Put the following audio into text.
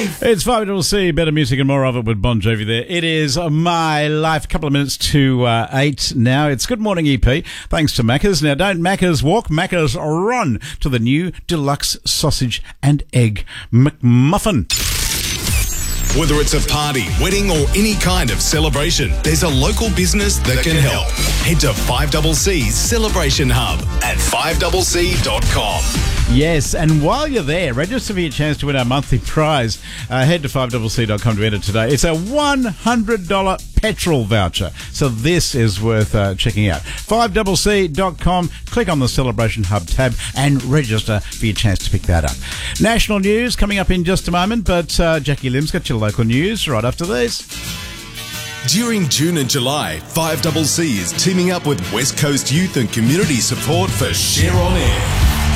life. It's 5CC, better music and more of it with Bon Jovi there. It is My Life. A couple of minutes to 8 now. It's Good Morning EP. Thanks to Macca's. Now, don't Macca's walk, Macca's run to the new deluxe sausage and egg McMuffin. Whether it's a party, wedding or any kind of celebration, there's a local business that can help. Head to 5CC's Celebration Hub at 5cc.com. Yes, and while you're there, register for your chance to win our monthly prize. Head to 5cc.com to enter today. It's a $100 petrol voucher, so this is worth checking out. 5cc.com, click on the Celebration Hub tab and register for your chance to pick that up. National news coming up in just a moment, but Jackie Lim's got your local news right after this. During June and July, 5CC is teaming up with West Coast Youth and Community Support for Share On Air.